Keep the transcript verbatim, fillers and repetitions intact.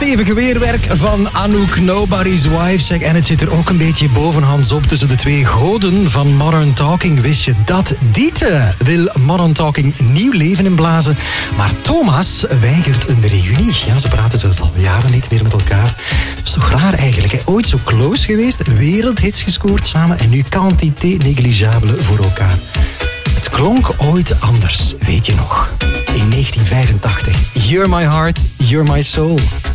stevige weerwerk van Anouk, Nobody's Wife. Zeg, en het zit er ook een beetje bovenhands op tussen de twee goden van Modern Talking. Wist je dat? Dieter wil Modern Talking nieuw leven inblazen. Maar Thomas weigert een reunie. Ja, ze praten dus al jaren niet meer met elkaar. Dat is toch raar eigenlijk, hè? Ooit zo close geweest, wereldhits gescoord samen en nu quantité négligeable voor elkaar. Het klonk ooit anders, weet je nog? In negentien vijfentachtig. You're my heart, you're my soul.